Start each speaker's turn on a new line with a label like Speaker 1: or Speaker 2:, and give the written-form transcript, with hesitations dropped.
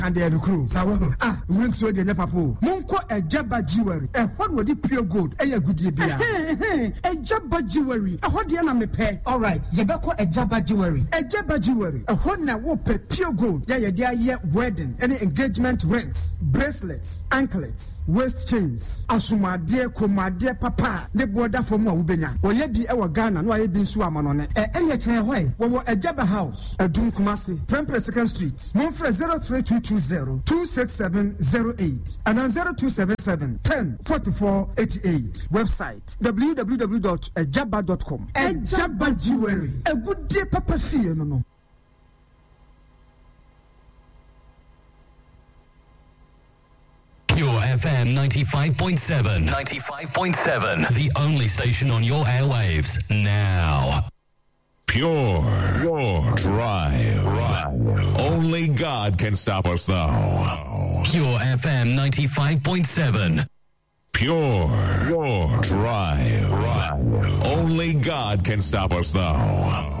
Speaker 1: and the crew. Wings with the Papo. Monko a Jabba jewelry. A what would it pure gold? A good year. A Jabba jewelry. A what the me pay. All right, Yabako a Jabba jewelry. A Jabba jewelry. A what now will pay pure gold. Yeah, wedding, any engagement rings, bracelets, anklets, waist chains. Asuma dear, Kuma dear papa. The border for more Ubena. Or ye be our Ghana, no, I didn't swam on it. Any way. We were a Jabba house. A Dum Kumasi, Prempre 2nd Street. Monfre 03220 26708 and on 0277 10 44 88. Website www.ejaba.com. Ejaba jewelry. A good dear papa fee, no.
Speaker 2: Pure FM 95.7. 95.7. The only station on your airwaves now.
Speaker 3: Pure drive. Only God can stop us now.
Speaker 2: Pure FM 95.7.
Speaker 3: Pure drive. Only God can stop us now.